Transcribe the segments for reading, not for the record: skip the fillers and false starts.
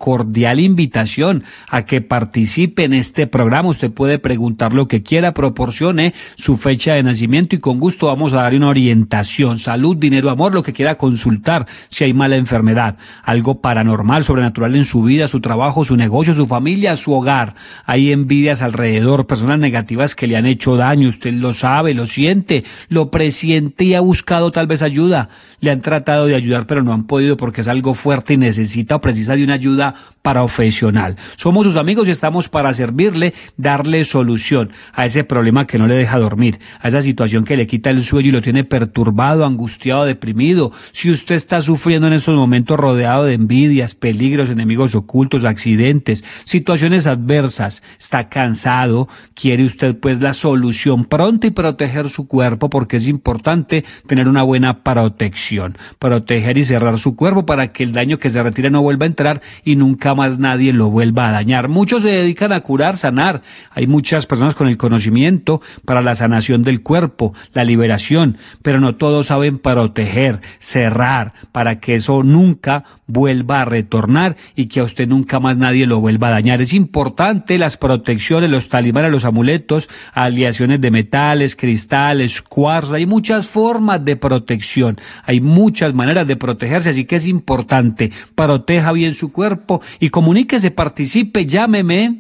cordial invitación a que participe en este programa. Usted puede preguntar lo que quiera, proporcione su fecha de nacimiento y con gusto vamos a darle una orientación. Salud, dinero, amor, lo que quiera consultar, si hay mala enfermedad, algo paranormal, sobrenatural en su vida, su trabajo, su negocio, su familia, su hogar. Hay envidias alrededor, personas negativas que le han hecho daño, usted lo sabe, lo siente, lo presiente y ha buscado tal vez ayuda. Le han tratado de ayudar pero no han podido porque es algo fuerte y necesita o precisa de una ayuda profesional. Somos sus amigos y estamos para servirle, darle solución a ese problema que no le deja dormir, a esa situación que le quita el sueño y lo tiene perturbado, angustiado, deprimido. Si usted está sufriendo en estos momentos rodeado de envidias, peligros, enemigos ocultos, accidentes, situaciones adversas, está cansado, quiere usted pues la solución pronta y proteger su cuerpo porque es importante tener una buena protección, proteger y cerrar su cuerpo para que el daño que se retire no vuelva a entrar y nunca más nadie lo vuelva a dañar. Muchos se dedican a curar, sanar. Hay muchas personas con el conocimiento para la sanación del cuerpo, la liberación, pero no todos saben proteger, cerrar, para que eso nunca vuelva a retornar y que a usted nunca más nadie lo vuelva a dañar. Es importante las protecciones, los talismanes, los amuletos, aleaciones de metales, cristales, cuarzo. Hay muchas formas de protección, hay muchas maneras de protegerse, así que es importante, proteja bien su cuerpo y comuníquese, participe, llámeme.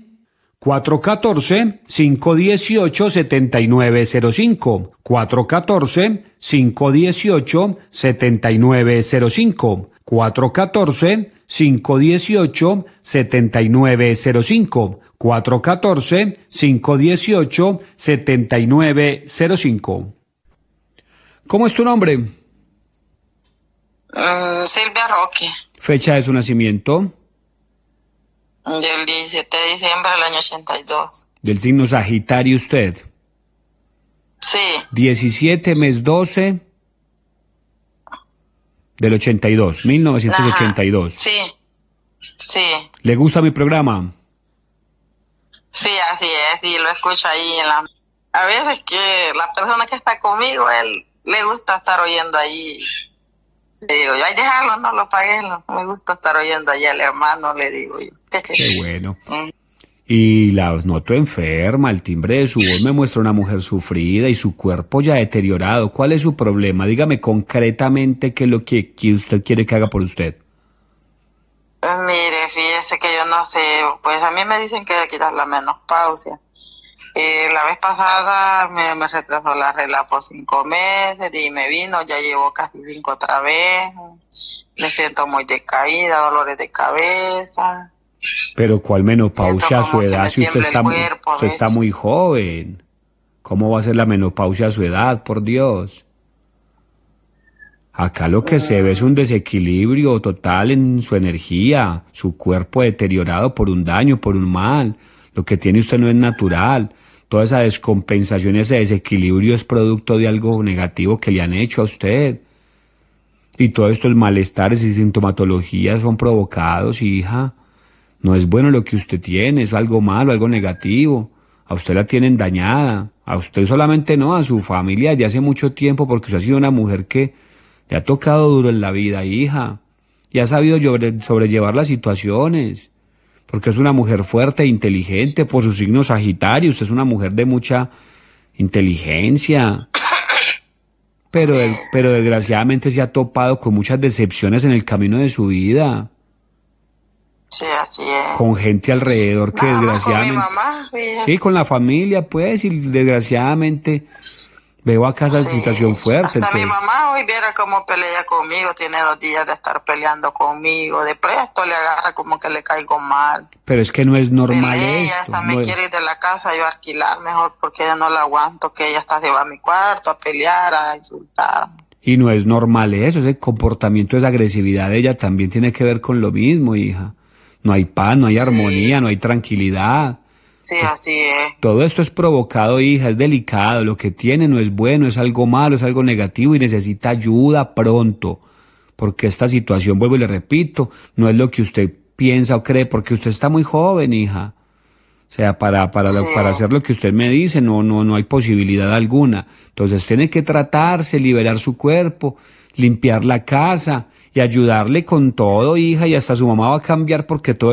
414-518-7905. 414-518-7905. 414-518-7905. 414-518-7905. ¿Cómo es tu nombre? Silvia Roque. Fecha de su nacimiento. Del 17 de diciembre del año 82. Del signo Sagitario usted. Sí. 17 mes 12 del 82, 1982. Ajá. Sí. Sí. ¿Le gusta mi programa? Sí, así es. Sí, lo escucho ahí en la... A veces que la persona que está conmigo, él le gusta estar oyendo ahí. Le digo yo, ay, déjalo, no lo pagues, no me gusta estar oyendo allá al hermano, le digo yo. Qué bueno. Y la noto enferma, el timbre de su voz me muestra una mujer sufrida y su cuerpo ya deteriorado. ¿Cuál es su problema? Dígame concretamente qué es lo que usted quiere que haga por usted. Mire, fíjese que yo no sé, pues a mí me dicen que hay que quitar la menopausia. La vez pasada me retrasó la regla por 5 meses y me vino, ya llevo casi 5 otra vez. Me siento muy decaída, dolores de cabeza. Pero ¿cuál menopausia a su edad si usted usted está muy joven? ¿Cómo va a ser la menopausia a su edad, por Dios? Acá lo que se ve es un desequilibrio total en su energía, su cuerpo deteriorado por un daño, por un mal. Lo que tiene usted no es natural. Toda esa descompensación, ese desequilibrio es producto de algo negativo que le han hecho a usted. Y todos estos malestares y sintomatologías son provocados, hija. No es bueno lo que usted tiene, es algo malo, algo negativo. A usted la tienen dañada. A usted solamente no, a su familia desde hace mucho tiempo, porque usted ha sido una mujer que le ha tocado duro en la vida, hija. Y ha sabido sobrellevar las situaciones. Porque es una mujer fuerte e inteligente por su signo Sagitario. Usted es una mujer de mucha inteligencia. Pero desgraciadamente se ha topado con muchas decepciones en el camino de su vida. Sí, así es. Con gente alrededor que desgraciadamente... Con mi mamá, sí, con la familia, pues, y desgraciadamente veo acá esa situación fuerte. Hasta mi mamá hoy viera cómo pelea conmigo, tiene 2 días de estar peleando conmigo, de presto le agarra como que le caigo mal. Pero es que no es normal ella esto. hasta me quiere ir de la casa yo a alquilar mejor porque ella no la aguanto, que ella hasta se va a mi cuarto a pelear, a insultar. Y no es normal eso, ese comportamiento, esa agresividad de ella también tiene que ver con lo mismo, hija. No hay paz, no hay armonía, no hay tranquilidad. Sí, así es. Todo esto es provocado, hija, es delicado. Lo que tiene no es bueno, es algo malo, es algo negativo y necesita ayuda pronto. Porque esta situación, vuelvo y le repito, no es lo que usted piensa o cree, porque usted está muy joven, hija. O sea, para hacer lo que usted me dice, no hay posibilidad alguna. Entonces tiene que tratarse, liberar su cuerpo, limpiar la casa y ayudarle con todo, hija, y hasta su mamá va a cambiar porque todo